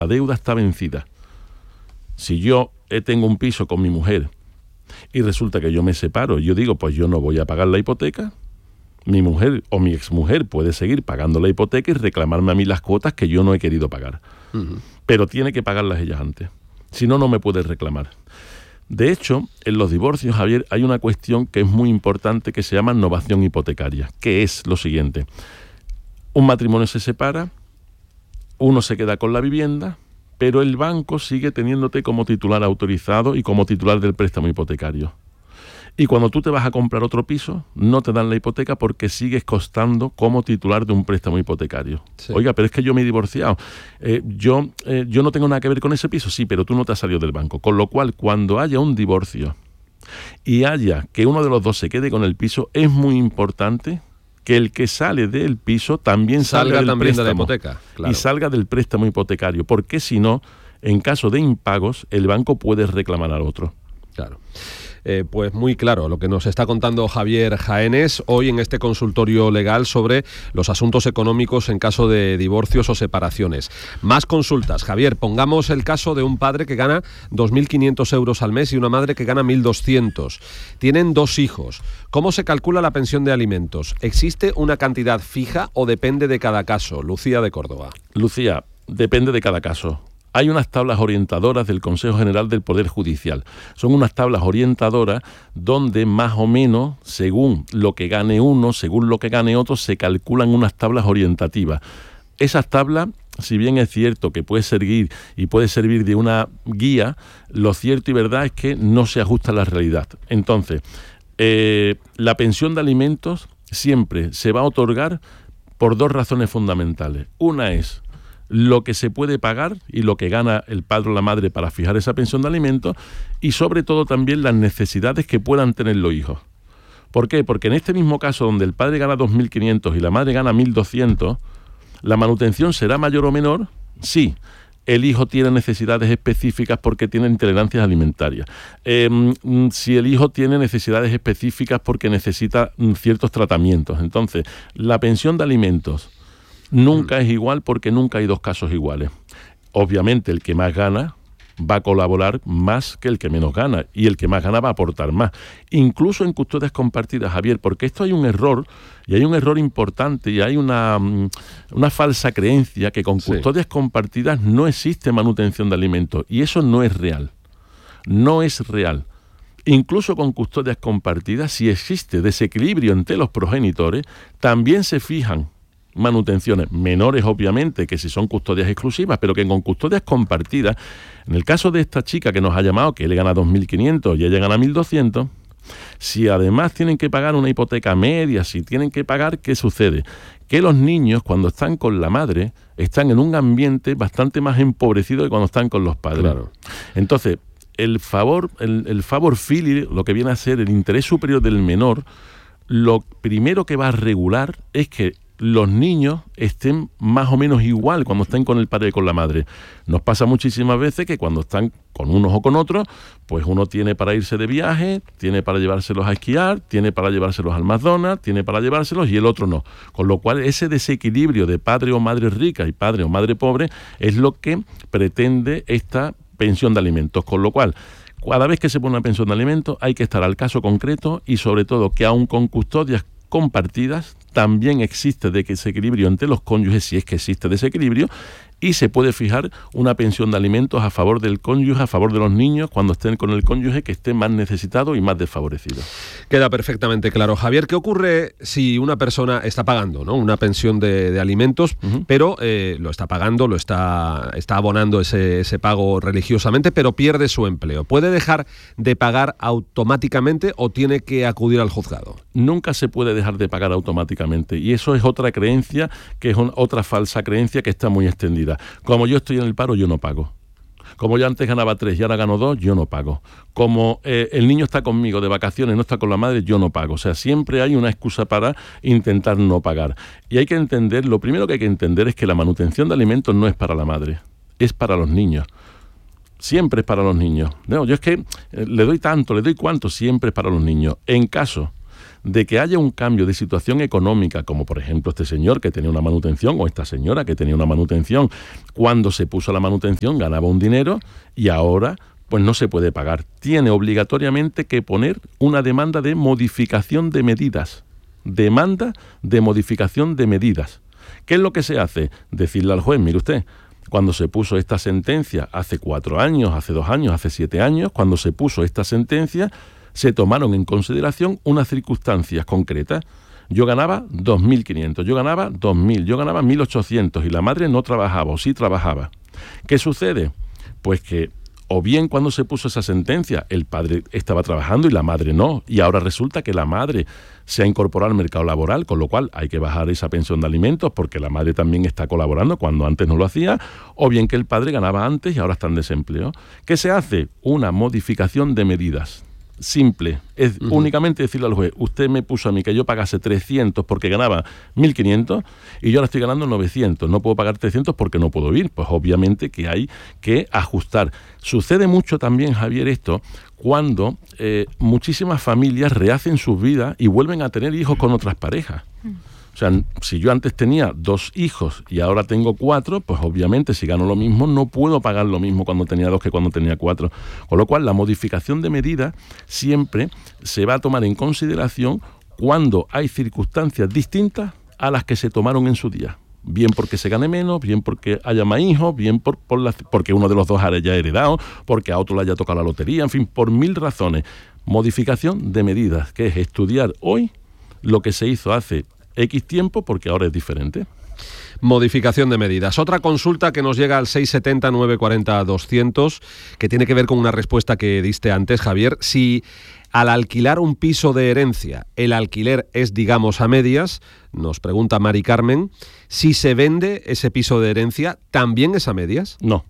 la deuda está vencida. Si yo tengo un piso con mi mujer y resulta que yo me separo, yo digo, pues yo no voy a pagar la hipoteca, mi mujer o mi exmujer puede seguir pagando la hipoteca y reclamarme a mí las cuotas que yo no he querido pagar. Pero tiene que pagarlas ellas antes. Si no, no me puede reclamar. De hecho, en los divorcios, Javier, hay una cuestión que es muy importante que se llama novación hipotecaria, que es lo siguiente. Un matrimonio se separa, uno se queda con la vivienda, pero el banco sigue teniéndote como titular autorizado y como titular del préstamo hipotecario. Y cuando tú te vas a comprar otro piso, no te dan la hipoteca porque sigues costando como titular de un préstamo hipotecario. Sí. Oiga, pero es que yo me he divorciado. Yo no tengo nada que ver con ese piso. Sí, pero tú no te has salido del banco. Con lo cual, cuando haya un divorcio y haya que uno de los dos se quede con el piso, es muy importante que el que sale del piso también salga del préstamo, de la hipoteca, claro. Y salga del préstamo hipotecario, porque si no, en caso de impagos, el banco puede reclamar al otro. Claro. Pues muy claro lo que nos está contando Javier Jaénes hoy en este consultorio legal sobre los asuntos económicos en caso de divorcios o separaciones. Más consultas. Javier, pongamos el caso de un padre que gana 2.500 euros al mes y una madre que gana 1.200. Tienen 2 hijos. ¿Cómo se calcula la pensión de alimentos? ¿Existe una cantidad fija o depende de cada caso? Lucía de Córdoba. Lucía, depende de cada caso. Hay unas tablas orientadoras del Consejo General del Poder Judicial. Son unas tablas orientadoras donde más o menos, según lo que gane uno, según lo que gane otro, se calculan unas tablas orientativas. Esas tablas, si bien es cierto que puede servir y puede servir de una guía, lo cierto y verdad es que no se ajusta a la realidad. Entonces, la pensión de alimentos siempre se va a otorgar por 2 razones fundamentales. Una es lo que se puede pagar y lo que gana el padre o la madre para fijar esa pensión de alimentos y sobre todo también las necesidades que puedan tener los hijos. ¿Por qué? Porque en este mismo caso donde el padre gana 2.500 y la madre gana 1.200, la manutención será mayor o menor, sí. El hijo tiene necesidades específicas porque tiene intolerancias alimentarias. Si el hijo tiene necesidades específicas porque necesita ciertos tratamientos. Entonces, la pensión de alimentos nunca es igual porque nunca hay 2 casos iguales. Obviamente el que más gana va a colaborar más que el que menos gana y el que más gana va a aportar más. Incluso en custodias compartidas, Javier, porque esto hay un error y hay un error importante y hay una falsa creencia que con custodias compartidas no existe manutención de alimentos y eso no es real. No es real. Incluso con custodias compartidas, si existe desequilibrio entre los progenitores, también se fijan manutenciones menores, obviamente, que si son custodias exclusivas, pero que con custodias compartidas, en el caso de esta chica que nos ha llamado, que él gana 2.500 y ella gana 1.200, si además tienen que pagar una hipoteca media, si tienen que pagar, ¿qué sucede? Que los niños, cuando están con la madre, están en un ambiente bastante más empobrecido que cuando están con los padres. Claro. Entonces, el favor fili, lo que viene a ser el interés superior del menor, lo primero que va a regular es que los niños estén más o menos igual cuando estén con el padre y con la madre. Nos pasa muchísimas veces que cuando están con unos o con otros, pues uno tiene para irse de viaje, tiene para llevárselos a esquiar, tiene para llevárselos al McDonald's, tiene para llevárselos y el otro no. Con lo cual ese desequilibrio de padre o madre rica y padre o madre pobre es lo que pretende esta pensión de alimentos. Con lo cual, cada vez que se pone una pensión de alimentos hay que estar al caso concreto y sobre todo que aun con custodias compartidas también existe desequilibrio entre los cónyuges, si es que existe desequilibrio, y se puede fijar una pensión de alimentos a favor del cónyuge, a favor de los niños, cuando estén con el cónyuge que esté más necesitado y más desfavorecido. Queda perfectamente claro. Javier, ¿qué ocurre si una persona está pagando, ¿no?, una pensión de alimentos, pero lo está pagando, lo está abonando ese pago religiosamente, pero pierde su empleo? ¿Puede dejar de pagar automáticamente o tiene que acudir al juzgado? Nunca se puede dejar de pagar automáticamente y eso es otra creencia, que es otra falsa creencia que está muy extendida. Como yo estoy en el paro, yo no pago. Como yo antes ganaba 3 y ahora gano 2, yo no pago. Como el niño está conmigo de vacaciones, no está con la madre, yo no pago. O sea, siempre hay una excusa para intentar no pagar. Y hay que entender, lo primero que hay que entender es que la manutención de alimentos no es para la madre, es para los niños. Siempre es para los niños. No, yo es que le doy tanto, le doy cuanto, siempre es para los niños. En caso de que haya un cambio de situación económica, como por ejemplo este señor que tenía una manutención o esta señora que tenía una manutención, cuando se puso la manutención ganaba un dinero y ahora pues no se puede pagar. Tiene obligatoriamente que poner una demanda de modificación de medidas. Demanda de modificación de medidas. ¿Qué es lo que se hace? Decirle al juez, mire usted, cuando se puso esta sentencia hace 4 años, hace 2 años, hace 7 años, cuando se puso esta sentencia, se tomaron en consideración unas circunstancias concretas. Yo ganaba 2.500, yo ganaba 2.000, yo ganaba 1.800 y la madre no trabajaba o sí trabajaba. ¿Qué sucede? Pues que o bien cuando se puso esa sentencia el padre estaba trabajando y la madre no, y ahora resulta que la madre se ha incorporado al mercado laboral, con lo cual hay que bajar esa pensión de alimentos porque la madre también está colaborando cuando antes no lo hacía, o bien que el padre ganaba antes y ahora está en desempleo. ¿Qué se hace? Una modificación de medidas. Simple, es únicamente decirle al juez, usted me puso a mí que yo pagase 300 porque ganaba 1.500 y yo ahora estoy ganando 900, no puedo pagar 300 porque no puedo ir, pues obviamente que hay que ajustar. Sucede mucho también, Javier, esto, cuando muchísimas familias rehacen sus vidas y vuelven a tener hijos con otras parejas. O sea, si yo antes tenía 2 hijos y ahora tengo 4, pues obviamente si gano lo mismo no puedo pagar lo mismo cuando tenía 2 que cuando tenía 4. Con lo cual la modificación de medida siempre se va a tomar en consideración cuando hay circunstancias distintas a las que se tomaron en su día. Bien porque se gane menos, bien porque haya más hijos, bien porque uno de los dos haya heredado, porque a otro le haya tocado la lotería, en fin, por 1000 razones. Modificación de medidas, que es estudiar hoy lo que se hizo hace X tiempo porque ahora es diferente. Modificación de medidas. Otra consulta que nos llega al 670-940-200, que tiene que ver con una respuesta que diste antes, Javier. Si al alquilar un piso de herencia, el alquiler es, digamos, a medias, nos pregunta Mari Carmen, si se vende ese piso de herencia, ¿también es a medias? No.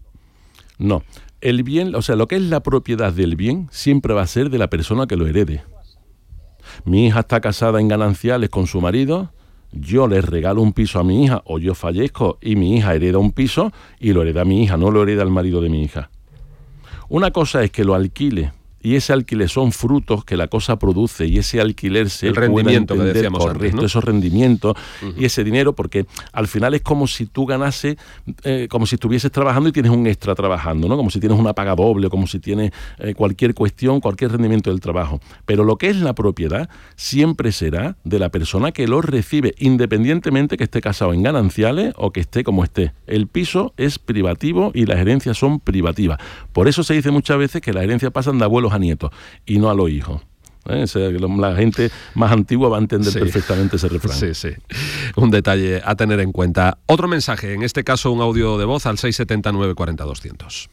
El bien, o sea, lo que es la propiedad del bien, siempre va a ser de la persona que lo herede. Mi hija está casada en gananciales con su marido, yo le regalo un piso a mi hija o yo fallezco y mi hija hereda un piso y lo hereda mi hija, no lo hereda el marido de mi hija. Una cosa es que lo alquile y ese alquiler son frutos que la cosa produce y ese alquiler se el rendimiento que decíamos correcto, antes, ¿no? Esos rendimientos y ese dinero, porque al final es como si tú ganase, como si estuvieses trabajando y tienes un extra trabajando, ¿no? Como si tienes una paga doble, como si tienes cualquier cuestión, cualquier rendimiento del trabajo. Pero lo que es la propiedad siempre será de la persona que lo recibe, independientemente que esté casado en gananciales o que esté como esté. El piso es privativo y las herencias son privativas. Por eso se dice muchas veces que las herencias pasan de abuelos a nietos y no a los hijos. O sea, la gente más antigua va a entender perfectamente ese refrán. Sí. Un detalle a tener en cuenta. Otro mensaje, en este caso un audio de voz al 670-940-200.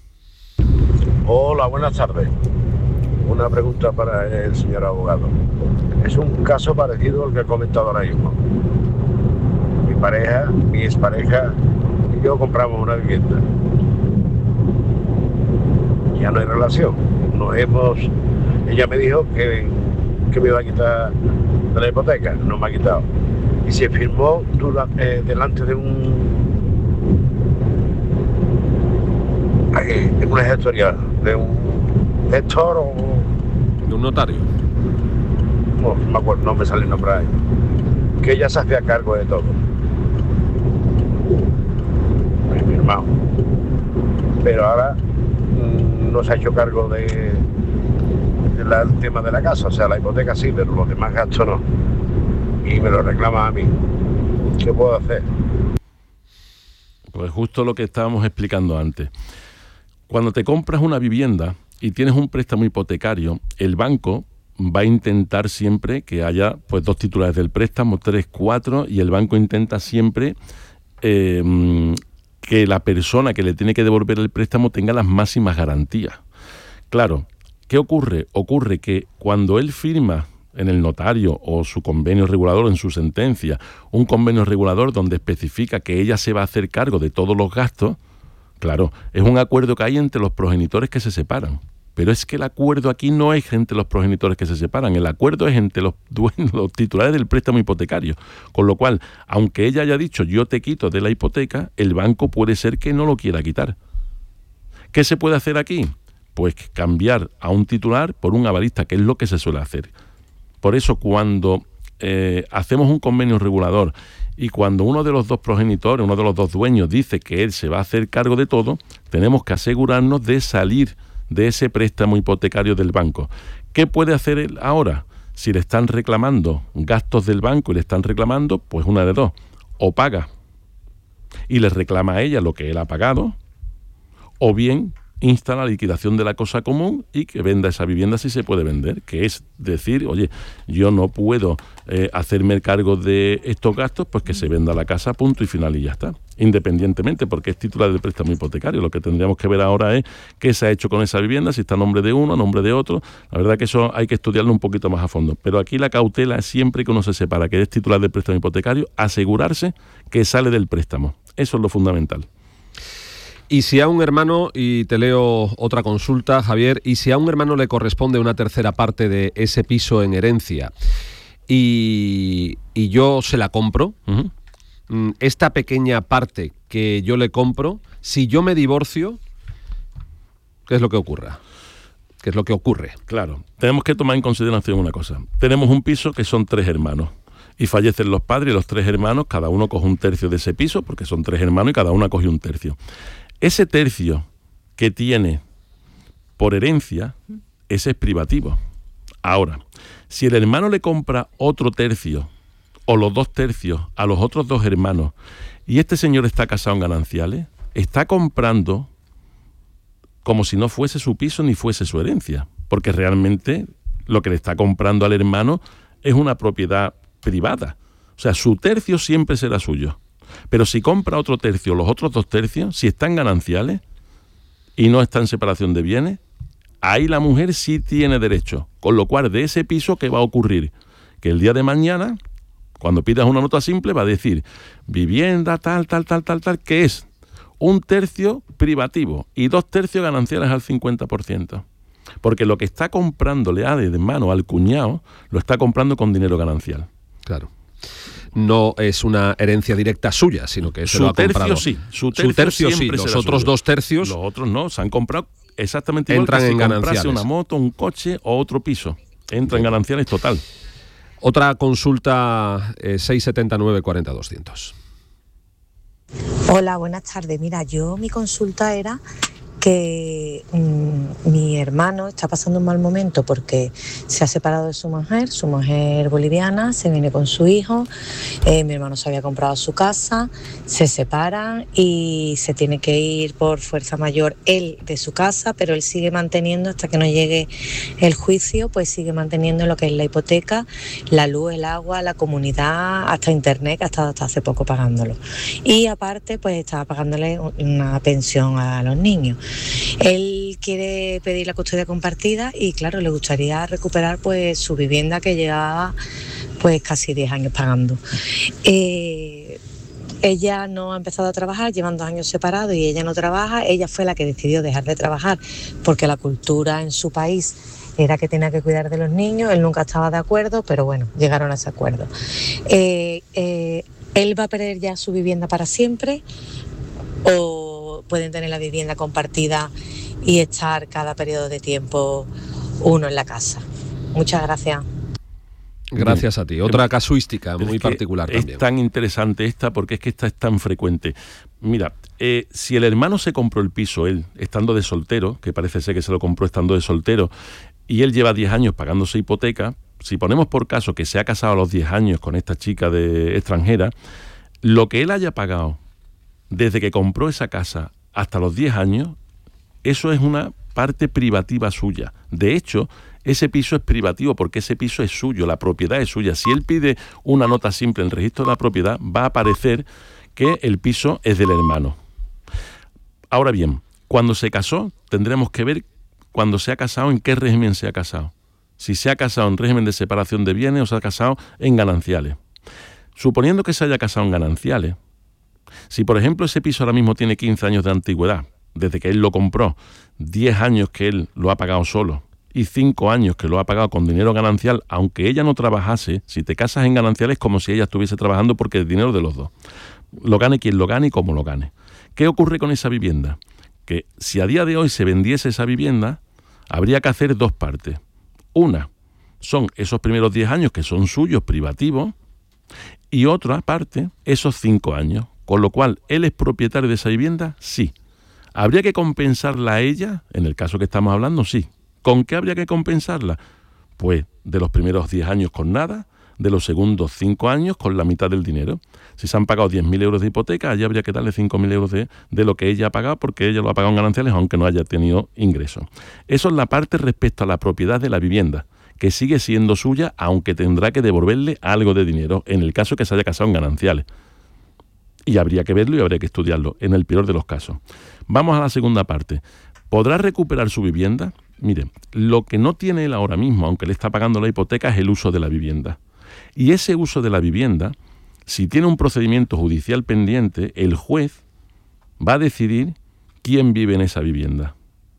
Hola, buenas tardes. Una pregunta para el señor abogado. Es un caso parecido al que he comentado ahora mismo. Mi expareja y yo compramos una vivienda. Ya no hay relación. Ella me dijo que me iba a quitar de la hipoteca, no me ha quitado. Y se firmó delante de en una gestoría, de un gestor o... ¿De un notario? No me acuerdo, no me sale el nombre ahí. Que ella se hacía cargo de todo. Me he firmado. Pero ahora no se ha hecho cargo del tema de la casa, o sea, la hipoteca sí, pero los demás gastos no. Y me lo reclama a mí. ¿Qué puedo hacer? Pues justo lo que estábamos explicando antes. Cuando te compras una vivienda y tienes un préstamo hipotecario, el banco va a intentar siempre que haya pues 2 titulares del préstamo, 3, 4, y el banco intenta siempre que la persona que le tiene que devolver el préstamo tenga las máximas garantías. Claro, ¿qué ocurre? Ocurre que cuando él firma en el notario o su convenio regulador en su sentencia, un convenio regulador donde especifica que ella se va a hacer cargo de todos los gastos, claro, es un acuerdo que hay entre los progenitores que se separan. Pero es que el acuerdo aquí no es entre los progenitores que se separan, el acuerdo es entre los dueños, los titulares del préstamo hipotecario. Con lo cual, aunque ella haya dicho yo te quito de la hipoteca, el banco puede ser que no lo quiera quitar. ¿Qué se puede hacer aquí? Pues cambiar a un titular por un avalista, que es lo que se suele hacer. Por eso cuando hacemos un convenio regulador y cuando uno de los dos progenitores, uno de los dos dueños dice que él se va a hacer cargo de todo, tenemos que asegurarnos de salir de ese préstamo hipotecario del banco. ¿Qué puede hacer él ahora? Si le están reclamando gastos del banco y le están reclamando, pues una de dos, o paga y le reclama a ella lo que él ha pagado, o bien insta la liquidación de la cosa común y que venda esa vivienda si se puede vender, que es decir, oye, yo no puedo hacerme el cargo de estos gastos, pues que se venda la casa, punto y final y ya está, independientemente, porque es titular del préstamo hipotecario. Lo que tendríamos que ver ahora es qué se ha hecho con esa vivienda, si está a nombre de uno, a nombre de otro. La verdad que eso hay que estudiarlo un poquito más a fondo, pero aquí la cautela es siempre que uno se separa que es titular del préstamo hipotecario, asegurarse que sale del préstamo. Eso es lo fundamental. Y si a un hermano, y te leo otra consulta, Javier, y si a un hermano le corresponde una tercera parte de ese piso en herencia y yo se la compro, esta pequeña parte que yo le compro, si yo me divorcio, ¿qué es lo que ocurra? ¿Qué es lo que ocurre? Claro, tenemos que tomar en consideración una cosa. Tenemos un piso que son 3 hermanos. Y fallecen los padres y los 3 hermanos, cada uno coge un tercio de ese piso, porque son 3 hermanos y cada uno coge un tercio. Ese tercio que tiene por herencia, ese es privativo. Ahora, si el hermano le compra otro tercio o los 2 tercios a los otros 2 hermanos y este señor está casado en gananciales, está comprando como si no fuese su piso ni fuese su herencia, porque realmente lo que le está comprando al hermano es una propiedad privada. O sea, su tercio siempre será suyo. Pero si compra otro tercio, los otros 2 tercios, si están gananciales y no está en separación de bienes, ahí la mujer sí tiene derecho. Con lo cual, de ese piso, ¿qué va a ocurrir? Que el día de mañana, cuando pidas una nota simple, va a decir vivienda tal, que es un tercio privativo y 2 tercios gananciales al 50%. Porque lo que está comprándole de mano al cuñado, lo está comprando con dinero ganancial. Claro. No es una herencia directa suya, sino que se lo ha comprado. Su tercio sí. Los otros suyo. 2 tercios... Los otros no, se han comprado exactamente igual entran que si en comprase gananciales. Una moto, un coche o otro piso. Entra en gananciales total. Otra consulta, 679-40-200. Hola, buenas tardes. Mira, mi consulta era que mi hermano está pasando un mal momento porque se ha separado de su mujer boliviana, se viene con su hijo, mi hermano se había comprado su casa, se separan y se tiene que ir por fuerza mayor él de su casa, pero él sigue manteniendo hasta que no llegue el juicio, pues sigue manteniendo lo que es la hipoteca, la luz, el agua, la comunidad, hasta internet, que ha estado hasta hace poco pagándolo. Y aparte, pues estaba pagándole una pensión a los niños. Él quiere pedir la custodia compartida y claro, le gustaría recuperar pues su vivienda que llevaba pues casi 10 años pagando. Ella no ha empezado a trabajar, llevan 2 años separados y ella no trabaja. Ella fue la que decidió dejar de trabajar porque la cultura en su país era que tenía que cuidar de los niños. Él nunca estaba de acuerdo, pero bueno, llegaron a ese acuerdo. ¿Él va a perder ya su vivienda para siempre o pueden tener la vivienda compartida y estar cada periodo de tiempo uno en la casa? Muchas gracias. Gracias a ti. Otra casuística muy particular también. Es tan interesante esta porque es que esta es tan frecuente. Mira, si el hermano se compró el piso, él, estando de soltero, que parece ser que se lo compró estando de soltero, y él lleva 10 años pagándose hipoteca, si ponemos por caso que se ha casado a los 10 años con esta chica extranjera, lo que él haya pagado desde que compró esa casa hasta los 10 años, eso es una parte privativa suya. De hecho, ese piso es privativo porque ese piso es suyo, la propiedad es suya. Si él pide una nota simple en el registro de la propiedad, va a aparecer que el piso es del hermano. Ahora bien, cuando se casó, tendremos que ver cuando se ha casado, en qué régimen se ha casado. Si se ha casado en régimen de separación de bienes o se ha casado en gananciales. Suponiendo que se haya casado en gananciales, si por ejemplo ese piso ahora mismo tiene 15 años de antigüedad, desde que él lo compró, 10 años que él lo ha pagado solo y 5 años que lo ha pagado con dinero ganancial, aunque ella no trabajase, si te casas en gananciales es como si ella estuviese trabajando porque es dinero de los dos. Lo gane quien lo gane y como lo gane. ¿Qué ocurre con esa vivienda? Que si a día de hoy se vendiese esa vivienda, habría que hacer 2 partes. Una, son esos primeros 10 años que son suyos, privativos, y otra parte, esos 5 años. Con lo cual, ¿él es propietario de esa vivienda? Sí. ¿Habría que compensarla a ella? En el caso que estamos hablando, sí. ¿Con qué habría que compensarla? Pues de los primeros 10 años con nada, de los segundos 5 años con la mitad del dinero. Si se han pagado 10.000 euros de hipoteca, allí habría que darle 5.000 euros de lo que ella ha pagado, porque ella lo ha pagado en gananciales, aunque no haya tenido ingresos. Eso es la parte respecto a la propiedad de la vivienda, que sigue siendo suya, aunque tendrá que devolverle algo de dinero, en el caso que se haya casado en gananciales. Y habría que verlo y habría que estudiarlo, en el peor de los casos. Vamos a la segunda parte. ¿Podrá recuperar su vivienda? Mire, lo que no tiene él ahora mismo, aunque le está pagando la hipoteca, es el uso de la vivienda. Y ese uso de la vivienda, si tiene un procedimiento judicial pendiente, el juez va a decidir quién vive en esa vivienda.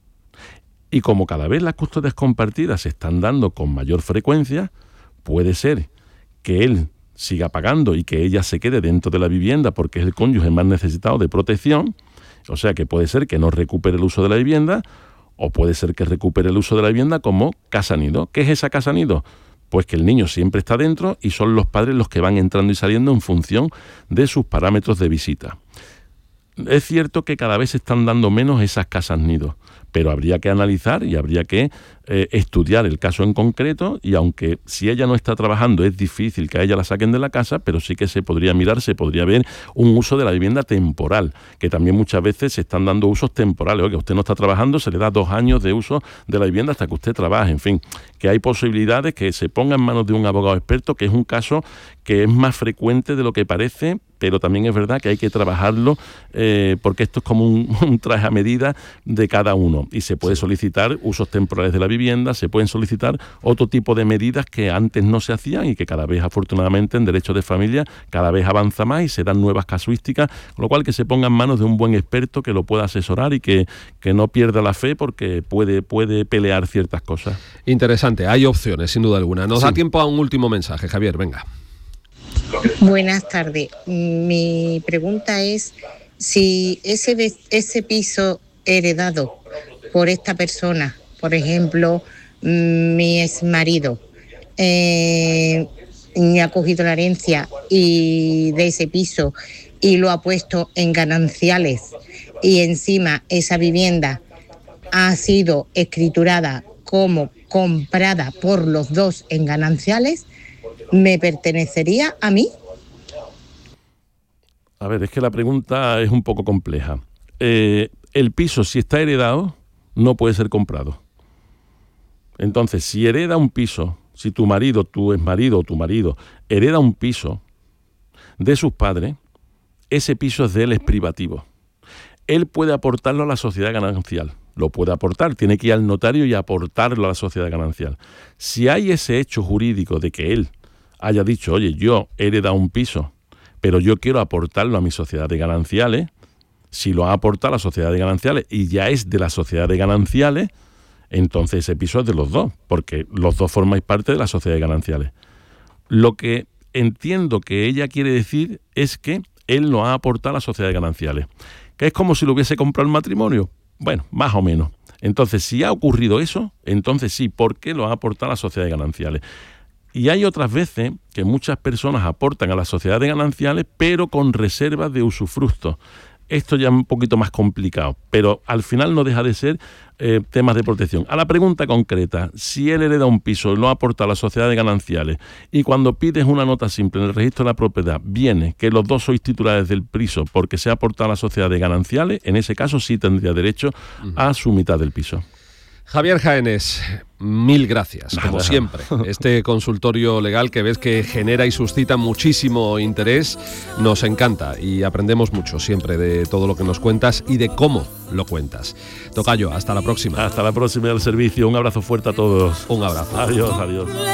Y como cada vez las custodias compartidas se están dando con mayor frecuencia, puede ser que él siga pagando y que ella se quede dentro de la vivienda porque es el cónyuge más necesitado de protección, o sea que puede ser que no recupere el uso de la vivienda, o puede ser que recupere el uso de la vivienda como casa nido. ¿Qué es esa casa nido? Pues que el niño siempre está dentro y son los padres los que van entrando y saliendo en función de sus parámetros de visita. Es cierto que cada vez se están dando menos esas casas nidos, pero habría que analizar y habría que estudiar el caso en concreto, y aunque si ella no está trabajando es difícil que a ella la saquen de la casa, pero sí que se podría mirar, se podría ver un uso de la vivienda temporal, que también muchas veces se están dando usos temporales. Oye, usted no está trabajando, se le da 2 años de uso de la vivienda hasta que usted trabaje, en fin, que hay posibilidades que se ponga en manos de un abogado experto, que es un caso que es más frecuente de lo que parece, pero también es verdad que hay que trabajarlo porque esto es como un traje a medida de cada uno, y se puede solicitar usos temporales de la vivienda, se pueden solicitar otro tipo de medidas que antes no se hacían y que cada vez, afortunadamente, en derecho de familia cada vez avanza más y se dan nuevas casuísticas, con lo cual que se ponga en manos de un buen experto que lo pueda asesorar y que no pierda la fe, porque puede pelear ciertas cosas. Interesante, hay opciones, sin duda alguna. Nos da tiempo a un último mensaje, Javier, venga. Buenas tardes. Mi pregunta es si ese piso heredado por esta persona, por ejemplo, mi exmarido, ha cogido la herencia y de ese piso y lo ha puesto en gananciales, y encima esa vivienda ha sido escriturada como comprada por los dos en gananciales, ¿me pertenecería a mí? A ver, es que la pregunta es un poco compleja. El piso, si está heredado, no puede ser comprado. Entonces, si hereda un piso, si tu marido, tu exmarido o tu marido hereda un piso de sus padres, ese piso es de él, es privativo. Él puede aportarlo a la sociedad ganancial. Lo puede aportar, tiene que ir al notario y aportarlo a la sociedad ganancial. Si hay ese hecho jurídico de que él haya dicho, oye, yo he heredado un piso, pero yo quiero aportarlo a mi sociedad de gananciales, si lo ha aportado a la sociedad de gananciales y ya es de la sociedad de gananciales, entonces ese piso es de los dos, porque los dos formáis parte de la sociedad de gananciales. Lo que entiendo que ella quiere decir es que él lo ha aportado a la sociedad de gananciales, que es como si lo hubiese comprado el matrimonio. Bueno, más o menos. Entonces, si ha ocurrido eso, entonces sí, ¿por qué lo ha aportado a la sociedad de gananciales? Y hay otras veces que muchas personas aportan a la sociedad de gananciales, pero con reservas de usufructo. Esto ya es un poquito más complicado, pero al final no deja de ser temas de protección. A la pregunta concreta, si él hereda un piso y lo aporta a la sociedad de gananciales, y cuando pides una nota simple en el registro de la propiedad viene que los dos sois titulares del piso porque se ha aportado a la sociedad de gananciales, en ese caso sí tendría derecho a su mitad del piso. Javier Jaénes, mil gracias, como siempre. Este consultorio legal que ves que genera y suscita muchísimo interés, nos encanta y aprendemos mucho siempre de todo lo que nos cuentas y de cómo lo cuentas. Tocayo, hasta la próxima. Hasta la próxima del servicio. Un abrazo fuerte a todos. Un abrazo. Adiós, adiós.